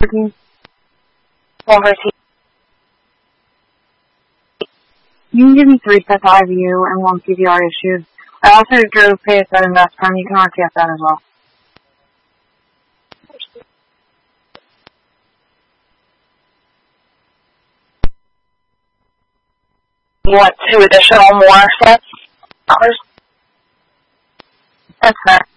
You can give me 3 sets IVU and 1 CPR issued. I also drove PSN and Best Prime. You can RTF that as well. You want 2 additional more sets? That's fair.